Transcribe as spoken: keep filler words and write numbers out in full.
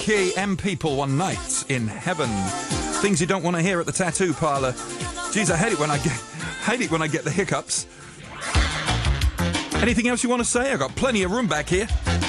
Key M People One Night in Heaven. Things you don't want to hear at the tattoo parlour. Jeez, I hate it when I get hate it when I get the hiccups. Anything else you want to say? I've got plenty of room back here.